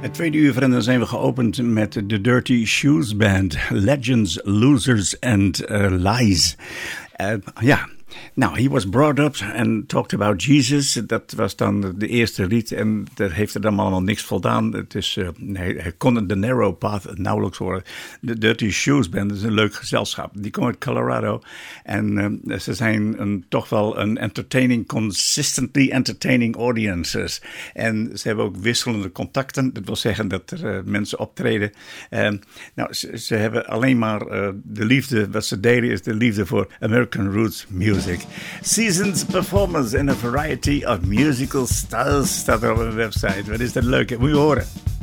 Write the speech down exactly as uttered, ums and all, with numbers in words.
Het tweede uur, vrienden, zijn we geopend met de Dirty Shoes Band. Legends, Losers and uh, Lies. Uh, ja, nou, he was brought up and talked about Jesus. Dat was dan de eerste lied en daar heeft er dan allemaal niks voldaan. Het is, uh, hij, hij kon de Narrow Path nauwelijks horen. De Dirty Shoes Band is een leuk gezelschap. Die komen uit Colorado en uh, ze zijn een, toch wel een entertaining, consistently entertaining audiences. En ze hebben ook wisselende contacten. Dat wil zeggen dat er uh, mensen optreden. Uh, nou, ze, ze hebben alleen maar uh, de liefde, wat ze delen is de liefde voor American roots music. Seasoned performers in a variety of musical styles staat er op hun website. Wat is dat leuk, moet je horen.